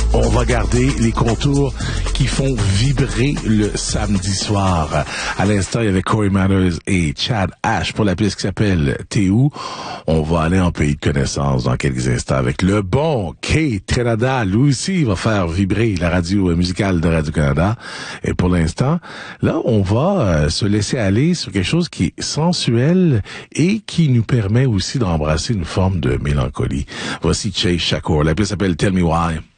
On va garder les contours qui font vibrer le samedi soir. À l'instant, il y avait Corey Manners et Chad Ash pour la pièce qui s'appelle T'es où? On va aller en pays de connaissance dans quelques instants avec le bon Kate Canada. Lui aussi, il va faire vibrer la radio musicale de Radio-Canada. Et pour l'instant, là, on va se laisser aller sur quelque chose qui est sensuel et qui nous permet aussi d'embrasser une forme de mélancolie. Voici Chase Shakur. La pièce s'appelle Tell Me Why.